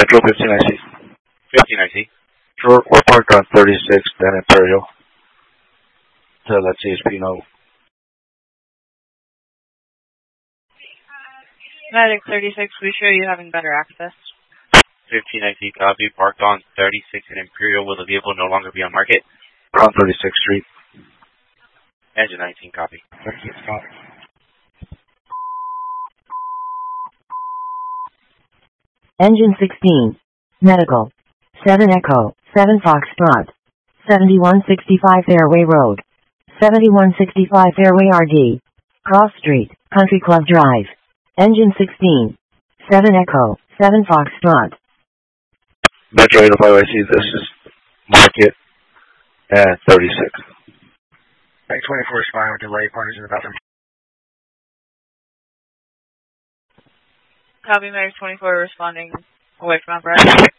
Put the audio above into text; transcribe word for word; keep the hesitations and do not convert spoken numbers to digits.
Metro fifteen I C. fifteen I C. Sure, we're parked on thirty-sixth and Imperial. To that C S P note. Medic thirty-six, we show you having better access. fifteen I C copy. Parked on thirty-sixth and Imperial. Will the vehicle no longer be on market? On thirty-sixth Street. Engine nineteen copy. thirty-sixth copy. Engine sixteen. Medical. seven Echo. seven Foxtrot. seventy-one sixty-five Fairway Road. seventy-one sixty-five Fairway R D. Cross Street, Country Club Drive. Engine sixteen. seven Echo. seven Foxtrot. Metro eight oh five I C, this is Market and thirty-six. Bank twenty-four is fine with delay. Partners in the bathroom. Copy, Medic twenty-four responding away from apparatus.